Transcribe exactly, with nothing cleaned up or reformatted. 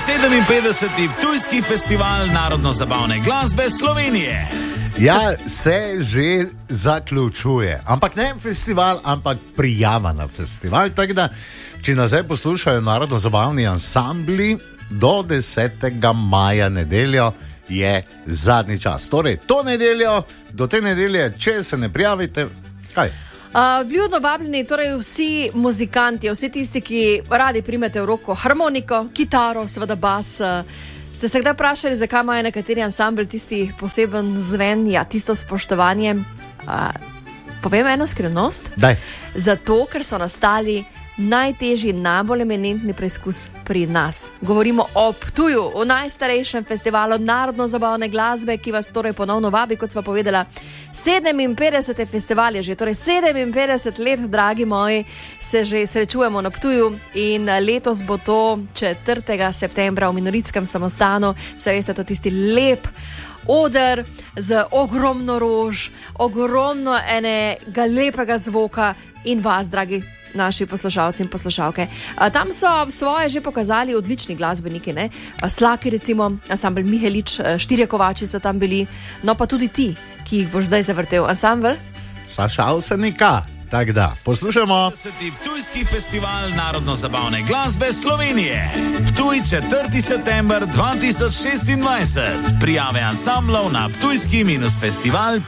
sedeminpetdeseti Ptujski festival narodno-zabavne glasbe Slovenije. Ja, se že zaključuje. Ampak ne festival, ampak prijava na festival. Tako da, če nas zdaj poslušajo narodno-zabavni ansambli, do desetega maja nedeljo je zadnji čas. Torej, to nedeljo, do te nedelje, če se ne prijavite, kaj? Uh, Vljudno vabljeni, torej vsi muzikanti, vsi tisti, ki radi primete v roko harmoniko, kitaro, seveda bas. Uh, ste se kdaj vprašali, zakaj imajo nekateri ansambli tisti poseben zven, ja, tisto spoštovanje? Uh, povem eno skrivnost. Daj. Zato, ker so nastali najtežji, najbolj eminentni preizkus pri nas. Govorimo o Ptuju, o najstarejšem festivalu narodno-zabavne glasbe, ki vas torej ponovno vabi, kot sva povedala, sedeminpetdeseti festival je že, torej sedeminpetdeset let, dragi moji, se že srečujemo na Ptuju in letos bo to četrtega septembra v Minoritskem samostanu, se veste, to tisti lep oder z ogromno rož, ogromno enega lepega zvoka in vas, dragi naši poslušalci in poslušalke. Tam so svoje že pokazali odlični glasbeniki, ne? Slaki recimo, ansambl Mihelič, štirje kovači so tam bili, no pa tudi ti, ki jih boš zdaj zavrtel. Ansambl Saša Avsenika. Tak da, poslušamo. Ptujski festival narodno-zabavne glasbe Slovenije. Ptuj četrtega septembra dva tisoč šestindvajset. Prijave ansamblov na ptujski festival.